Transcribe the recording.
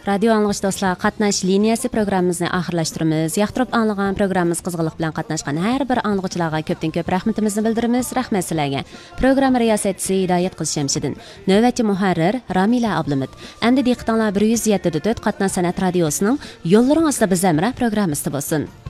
Radio anglagıç dostlar, qatnaş liniyasi programmamizni oxirlashtiramiz. Yoqtirib anglagan programmamiz qizg'inlik bilan qatnashgan har bir anglag'chilarga ko'pdan ko'p rahmatimizni bildiramiz. Rahmat sizlarga. Programma riyosatchisi Hidoyat qiz Shamsiddin, navbatchi muharrir Ramila Ablamid. Endi diqqatinglar 107.4 Qatnash san'at radiosining yo'llaring ostida biz amra programmasi bo'lsin.